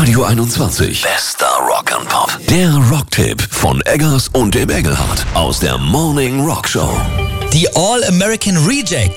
Radio 21. Bester Rock and Pop. Der Rocktipp von Eggers und dem Engelhardt aus der Morning Rock Show. Die All-American Rejects